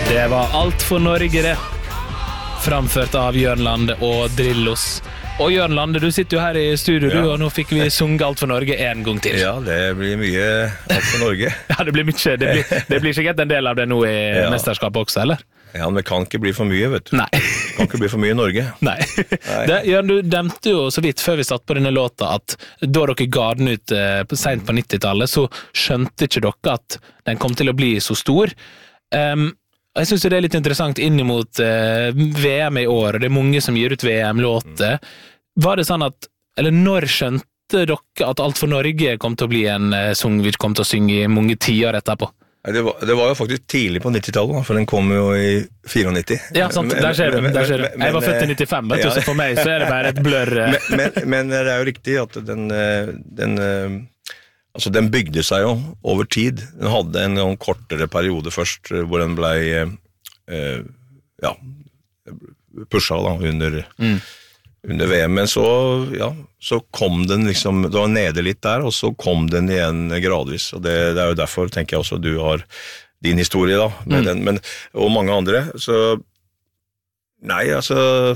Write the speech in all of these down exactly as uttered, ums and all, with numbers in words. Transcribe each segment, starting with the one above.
Det var alt for Norge det. Framført av Jørn Lande og Drillos. Og Jørn Lande, du sitter jo her i studio, ja. Du, og nå fikk vi sunget alt for Norge en gang til. Ja, det blir mye alt for Norge. Ja, det blir mye. Det blir, det blir sikkert en del av det nå i ja. Mesterskapet også, eller? Ja, men det kan ikke bli for mye, vet du. Nei. Det kan ikke bli for mye i Norge. Nei. Nei. Det, Jørn, du demte jo så vidt før vi satt på denne låta at da dere ga den ut eh, sent på nittitallet, så skjønte ikke dere at den kom til å bli så stor. Um, Jeg synes det er litt interessant inn mot uh, V M i år, og det er mange som gir ut V M-låter. Var det sånn at, eller når skjønte dere at Alt for Norge kom til å bli en uh, sang vi kom til å synge i mange tiår etterpå? Det var, det var jo faktisk tidlig på nittitallet, for den kom jo i nittifire. Ja, sant, der ser du, der ser du. Jeg var født i nittifem, vet du, så for meg så er det bare et blør. Uh. Men, men, men det er jo riktig at den... den Altså, den bygde seg jo over tid. Den hadde en, en kortere periode først, hvor den ble eh, ja, pusha da, under, mm. under V M. Men så, ja, så kom den liksom, det var nede litt der, og så kom den igjen gradvis. Og det, det er jo derfor, tenker jeg også, du har din historie da, med mm. den, men, og mange andre. Så, nei, altså,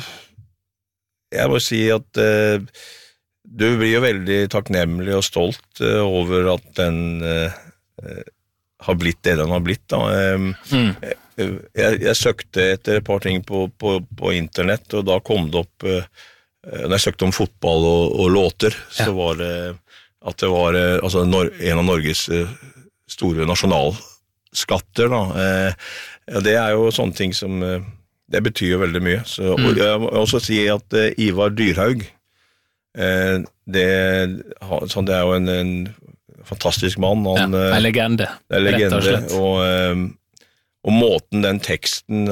jeg må si at... Eh, Du blir jo veldig takknemlig og stolt uh, over at den uh, uh, har blitt det den har blitt. Da. Um, mm. jeg, jeg søkte etter et par ting på, på, på internett, og da kom det opp, uh, når jeg søkte om fotball og, og låter, ja. Så var det at det var uh, altså, Nor- en av Norges uh, store nasjonalskatter. Da. Uh, ja, det er jo sånne ting som, uh, det betyr jo veldig mye. Så, mm. Og jeg må også si at uh, Ivar Dyrhaug, Eh, det, sånn, det er jo en, en fantastisk mann han, ja, en legende, det er legende og, og, og måten den teksten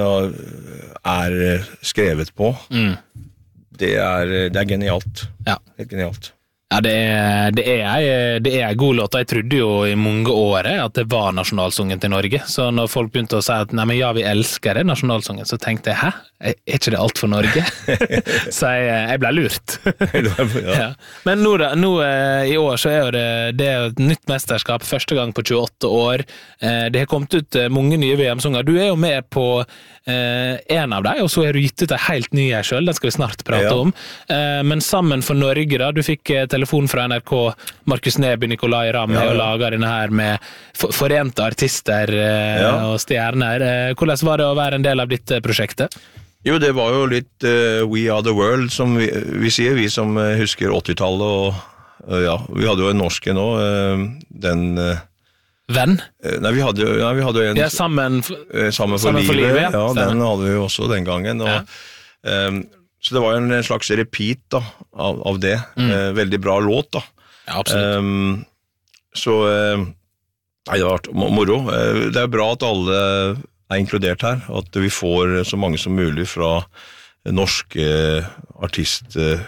er skrevet på mm. det, er, det er genialt ja. Helt genialt. Ja, det er, det, er, det er en god låt, og jeg trodde jo i mange år at det var nasjonalsungen til Norge, så når folk begynte å si at nei, men ja, vi elsker det nasjonalsungen, så tenkte jeg, hæ? Er ikke det alt for Norge? Så jeg, jeg ble lurt. ja. Ja. Men nå, da, nå i år så er det, det er et nytt mesterskap, første gang på tjueåtte år. Det har kommet ut mange nye V M-sanger. Du er jo med på eh, en av dem, og så har du gitt ut en helt ny her selv, den skal vi snart prate ja. Om. Eh, men Sammen for Norge, da, du fikk telefon fra N R K, Markus Neby, Nikolai Ramm, ja, ja. Og laget denne her med for, forente artister eh, ja. Og stjerner. Eh, hvordan var det å være en del av ditt prosjektet? Jo, det var jo litt uh, We Are The World, som vi, vi sier, vi som uh, husker åttitallet, og uh, ja, vi hadde jo en norske nå, uh, den... Uh, Venn? Uh, nei, vi hadde, nei, vi hadde jo en... Ja, Sammen, uh, sammen for, sammen livet, for livet, ja. Ja, den hadde vi jo også den gangen, og, ja. um, så det var en, en slags repeat da, av, av det. Mm. Uh, veldig bra låt da. Ja, absolutt. Um, så, uh, nei, det har vært moro. Uh, det er bra at alle... er inkludert her, at vi får så mange som mulig fra norske artistbildet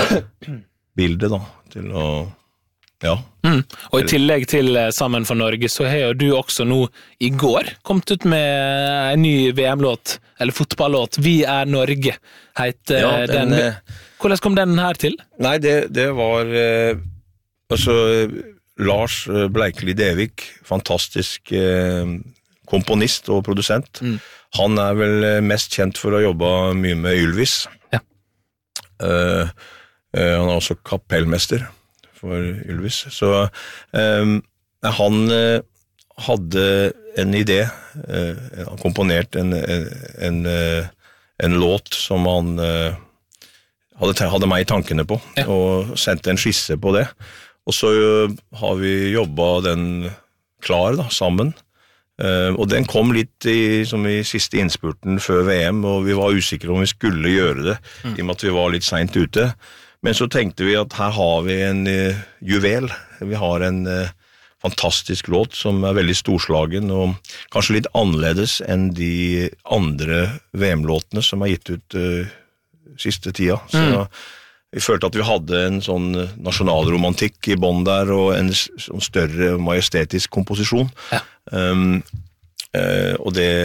da, til å, ja. Mm. Og i tillegg til Sammen for Norge, så har jo du også nå i går kommet ut med en ny V M-låt, eller fotballåt, Vi er Norge, heter ja, den. den. Hvordan kom den her til? Nei, det, det var, eh, altså, Lars Bleikeli Devik, fantastisk eh, komponist og produsent. Mm. Han er vel mest kjent for å jobbe mye med Ylvis. Ja. Uh, uh, han er også kapellmester for Ylvis. Så um, han uh, hadde en idé. Uh, han komponerte en, en, en, en låt som han uh, hadde, hadde meg i tankene på, ja. Og sendte en skisse på det. Og så uh, har vi jobbet den klar da, sammen. Uh, og den kom litt i, som i siste innspurten før V M, og vi var usikre om vi skulle gjøre det, mm. I og med at vi var litt sent ute. Men så tenkte vi at her har vi en uh, juvel. Vi har en uh, fantastisk låt som er veldig storslagen, og kanskje litt annerledes enn de andre V M-låtene som er gitt ut uh, siste tida. Så mm. Vi følte at vi hadde en sånn nasjonalromantikk i bånd der, og en sånn større majestetisk komposisjon. Ja. Um, uh, og det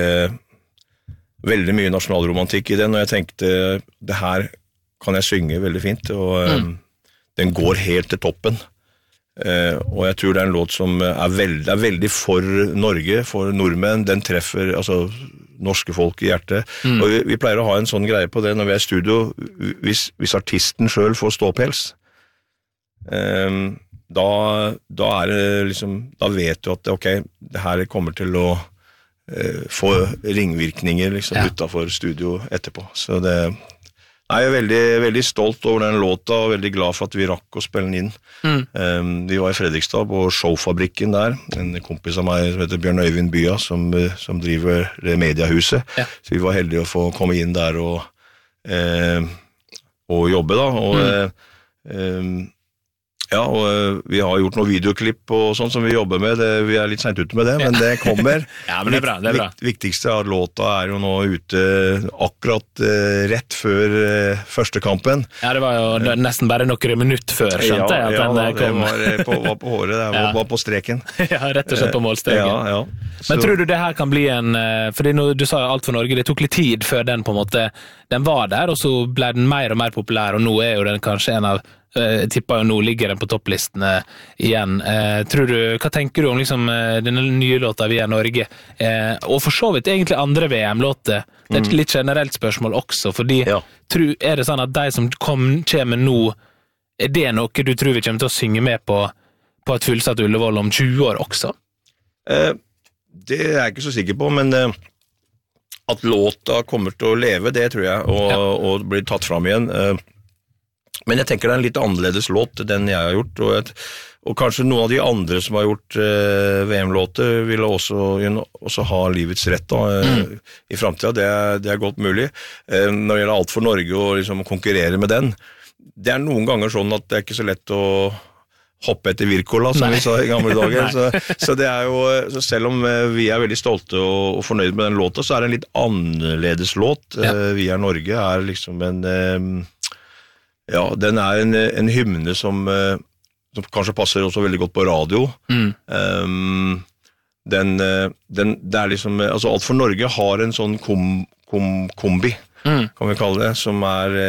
veldig mye nasjonalromantikk i den, og jeg tenkte, det her kan jeg synge veldig fint, og um, mm. den går helt til toppen. Uh, og jeg tror det er en låt som er veldig, er veldig for Norge, for nordmenn. Den treffer, altså norske folk i hjertet. Mm. Og vi, vi pleier å ha en sånn greie på det når vi er i studio, hvis, hvis artisten selv får ståpels, um, da, da er det liksom, da vet du at ok, det her kommer til å uh, få ringvirkninger liksom, ja. Utenfor studio etterpå. Så det Jeg er veldig, veldig stolt over den låta og veldig glad for at vi rakk å spille den inn. Mm. Um, vi var i Fredrikstad på Showfabrikken der, en kompis av meg som heter Bjørn Øyvind Bya, som, som driver det mediehuset. Ja. Så vi var heldige å få komme inn der og, eh, og jobbe da. Og, mm. eh, ja, og vi har gjort noen videoklipp og sånn som vi jobber med. Det, vi er litt sent ute med det, men det kommer. Ja, men det er bra, det er bra. Vikt, viktigste av låta er jo nå ute akkurat eh, rett før eh, første kampen. Ja, det var jo nesten bare noen minutter før, skjønte jeg at ja, den ja, kom. Ja, det var på, var på håret, det var, ja. var på streken. Ja, rett og slett på målstreken. Ja, ja. Så. Men tror du det her kan bli en, fordi nå, du sa alt for Norge, det tok litt tid før den på en måte, den var der, og så ble den mer og mer populær, og nå er jo den kanskje en av Jeg tipper jo nå ligger den på topplistene igjen. Eh, tror du, hva tenker du om liksom, denne nye låta Vi er Norge? Eh, og for så vidt egentlig andre V M-låter. Det er et litt generelt spørsmål også, fordi ja. Tror, er det sånn at de som kom, kommer nå, er det noe du tror vi kommer til å synge med på, på et fullsatt Ullevål om tjue år også? Eh, det er jeg ikke så sikker på, men eh, at låta kommer til å leve, det tror jeg, og, ja. og blir tatt fram igjen. Eh, Men jeg tenker det er en litt annerledes låt den jeg har gjort, og, et, og kanskje noen av de andre som har gjort eh, V M-låter vil også, også ha livets rett da, eh, mm. i fremtiden. Det er, det er godt mulig. Eh, når det gjelder alt for Norge og liksom konkurrere med den, det er noen ganger sånn at det er ikke så lett å hoppe etter Wirkola, som Nei. Vi sa i gamle dager. så, så, det er jo, så selv om vi er veldig stolte og, og fornøyd med den låta, så er det en litt annerledes låt. Ja. Eh, Vi er Norge er liksom en... Eh, Ja, den er en, en hymne som, som kanskje passer også veldig godt på radio. Mm. Um, den, den, det er liksom, altså Alt for Norge har en sånn kom, kom, kombi, mm. kan vi kalle det, som er,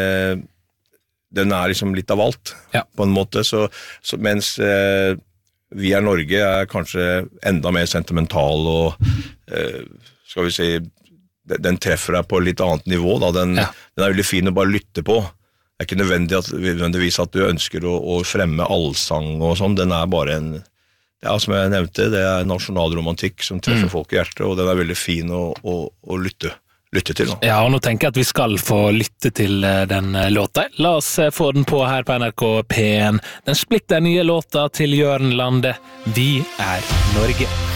den er liksom litt av alt, ja. På en måte. Så, så mens eh, Vi er Norge er kanskje enda mer sentimental og, eh, skal vi si, den treffer deg på litt annet nivå. Da. Den, ja. Den er veldig fin å bare lytte på. Det er ikke nødvendig at, nødvendigvis at du ønsker å, å fremme allsang og sånn, den er bare en, ja, som jeg nevnte, det er nasjonalromantikk som treffer mm. folk i hjertet, og den er veldig fin å, å, å lytte, lytte til. Da. Ja, og nå tenker jeg at vi skal få lytte til den låta. La oss få den på her på N R K P en. Den splitter nye låta til Jørn Lande, Vi er Norge.